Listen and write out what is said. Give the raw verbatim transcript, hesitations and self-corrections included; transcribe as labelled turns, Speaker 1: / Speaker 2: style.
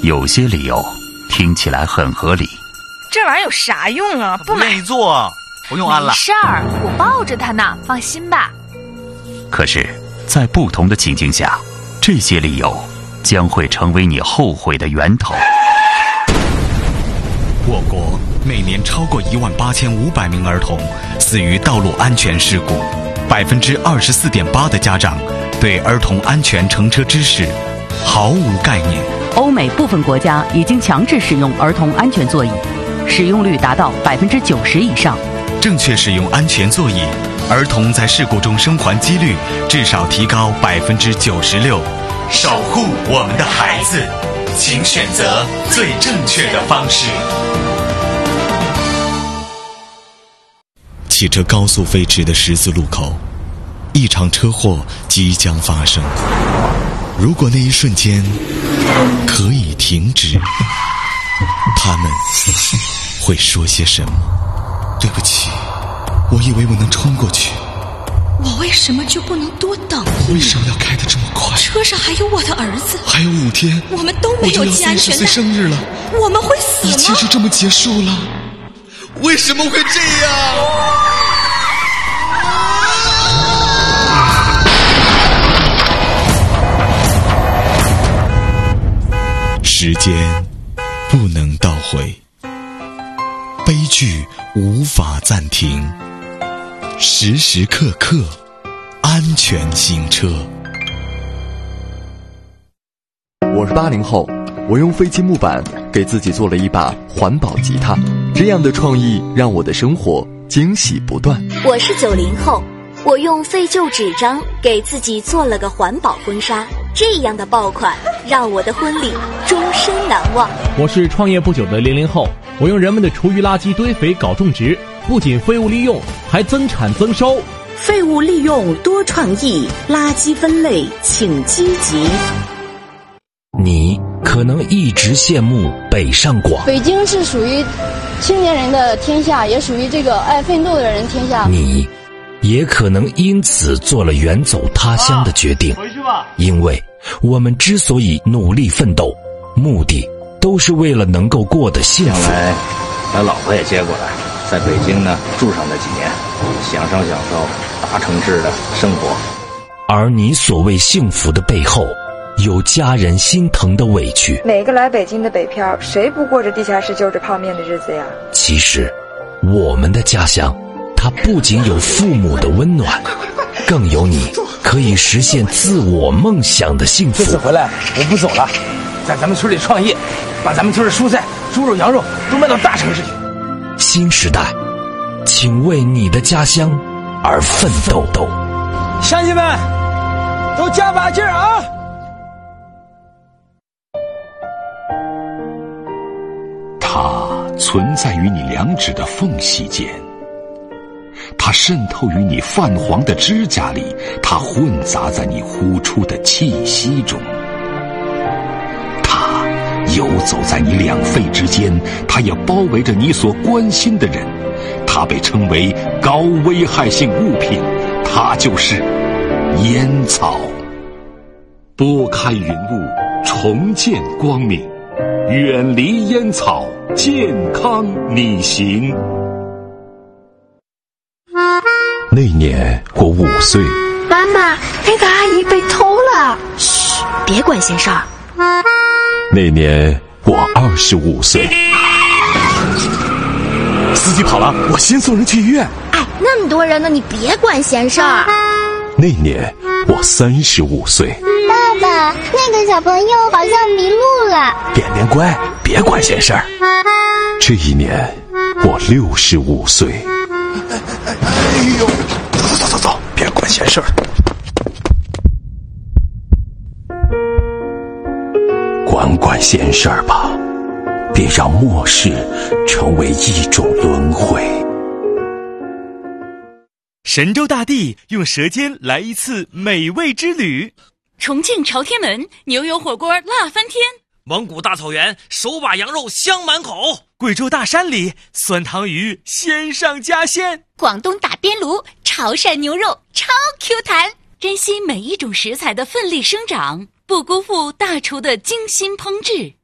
Speaker 1: 有些理由听起来很合理。
Speaker 2: 这玩意儿有啥用啊？不买。
Speaker 3: 不愿意做，不用安了。
Speaker 4: 没事儿，我抱着它呢，放心吧。
Speaker 1: 可是，在不同的情境下，这些理由将会成为你后悔的源头。
Speaker 5: 我国每年超过一万八千五百名儿童死于道路安全事故，百分之二十四点八的家长对儿童安全乘车知识毫无概念。
Speaker 6: 欧美部分国家已经强制使用儿童安全座椅，使用率达到百分之九十以上。
Speaker 5: 正确使用安全座椅，儿童在事故中生还几率至少提高百分之九十六。守护我们的孩子，请选择最正确的方式。汽车高速飞驰的十字路口，一场车祸即将发生。如果那一瞬间可以停止，他们会说些什么？对不起，我以为我能冲过去。
Speaker 7: 我为什么就不能多等一秒？
Speaker 5: 为什么要开得这么快？
Speaker 7: 车上还有我的儿子，
Speaker 5: 还有五天，
Speaker 7: 我们都没有系安全带。
Speaker 5: 我就要三十岁生日了，
Speaker 7: 我们会死吗？
Speaker 5: 一切就这么结束了？为什么会这样？时间不能倒回，悲剧无法暂停，时时刻刻安全行车。
Speaker 8: 我是八零后，我用废弃木板给自己做了一把环保吉他，这样的创意让我的生活惊喜不断。
Speaker 9: 我是九零后，我用废旧纸张给自己做了个环保婚纱，这样的爆款让我的婚礼终身难忘。
Speaker 10: 我是创业不久的零零后，我用人们的厨余垃圾堆肥搞种植，不仅废物利用，还增产增收。
Speaker 11: 废物利用多创意，垃圾分类请积极。
Speaker 12: 你可能一直羡慕北上广，
Speaker 13: 北京是属于青年人的天下，也属于这个爱奋斗的人天下。
Speaker 12: 你也可能因此做了远走他乡的决定，
Speaker 3: 回去吧。
Speaker 12: 因为我们之所以努力奋斗，目的都是为了能够过得幸福。
Speaker 14: 将来把老婆也接过来，在北京呢住上那几年，享受享受大城市的生活。
Speaker 12: 而你所谓幸福的背后，有家人心疼的委屈。
Speaker 15: 哪个来北京的北漂，谁不过着地下室就着泡面的日子呀？
Speaker 12: 其实我们的家乡，它不仅有父母的温暖，更有你可以实现自我梦想的幸福。
Speaker 16: 这次回来我不走了，在咱们村里创业，把咱们村的蔬菜、猪肉、羊肉都卖到大城市去。
Speaker 12: 新时代，请为你的家乡而奋斗。
Speaker 16: 乡亲们，都加把劲儿啊！
Speaker 17: 它存在于你两指的缝隙间，它渗透于你泛黄的指甲里，它混杂在你呼出的气息中，它游走在你两肺之间，它也包围着你所关心的人。它被称为高危害性物品，它就是烟草。拨开云雾，重见光明，远离烟草，健康你行。
Speaker 18: 那年我五岁，
Speaker 7: 妈妈，那个阿姨被偷了。嘘，别管闲事儿。
Speaker 18: 那年我二十五岁，
Speaker 5: 司机跑了，我先送人去医院。
Speaker 7: 哎，那么多人呢，你别管闲事儿。
Speaker 18: 那年我三十五岁，
Speaker 19: 爸爸，那个小朋友好像迷路了。
Speaker 18: 便便乖，别管闲事儿。这一年我六十五岁。
Speaker 5: 哎呦，走走走走，别管闲事儿。
Speaker 18: 管管闲事儿吧，别让末世成为一种轮回。
Speaker 20: 神州大地用舌尖来一次美味之旅。
Speaker 21: 重庆朝天门牛油火锅辣翻天，
Speaker 20: 蒙古大草原手把羊肉香满口，贵州大山里酸汤鱼鲜上加鲜，
Speaker 21: 广东打边炉潮汕牛肉超 Q 弹。珍惜每一种食材的奋力生长，不辜负大厨的精心烹制。